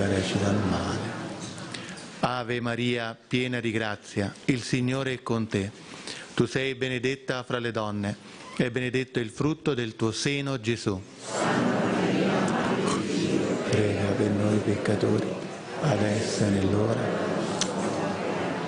liberaci dal male. Ave Maria, piena di grazia, il Signore è con te. Tu sei benedetta fra le donne, e benedetto è il frutto del tuo seno, Gesù. Prega per noi peccatori, adesso e nell'ora